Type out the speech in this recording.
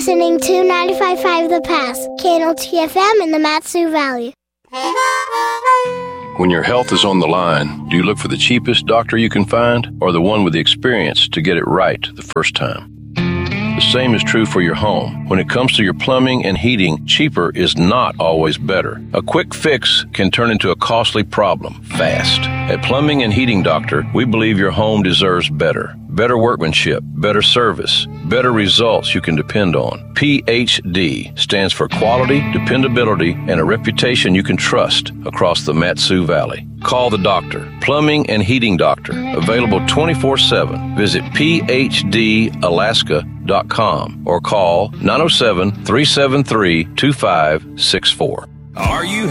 listening to 95.5 The Pass, KNOT-FM in the Mat-Su Valley. When your health is on the line, do you look for the cheapest doctor you can find or the one with the experience to get it right the first time? The same is true for your home. When it comes to your plumbing and heating, cheaper is not always better. A quick fix can turn into a costly problem fast. At Plumbing and Heating Doctor, we believe your home deserves better. Better workmanship, better service, better results you can depend on. PHD stands for quality, dependability, and a reputation you can trust across the Mat-Su Valley. Call the doctor. Plumbing and Heating Doctor. Available 24/7. Visit phdalaska.com or call 907-373-2564. Are you